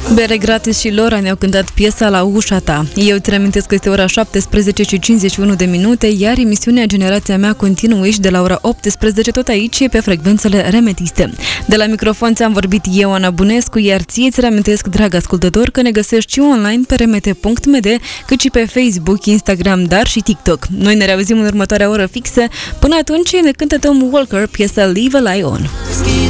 Bere Gratis și Lora ne-au cântat piesa La ușa ta. Eu îți reamintesc că este ora 17:51, iar emisiunea Generația mea continuă și de la ora 18, tot aici, pe frecvențele remetiste. De la microfon ți-am vorbit eu, Ana Bunescu, iar ție îți reamintesc, drag ascultător, că ne găsești și online pe remete.md, cât și pe Facebook, Instagram, dar și TikTok. Noi ne reauzim în următoarea oră fixă. Până atunci ne cântă Tom Walker piesa Leave a Lie On.